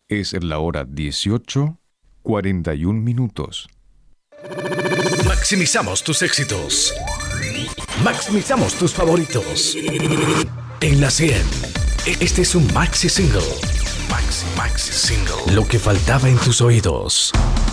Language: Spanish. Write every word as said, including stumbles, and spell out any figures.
Es la hora dieciocho, cuarenta y un minutos. Maximizamos tus éxitos. Maximizamos tus favoritos. En la cien. Este es un maxi single. Maxi, maxi single. Lo que faltaba en tus oídos.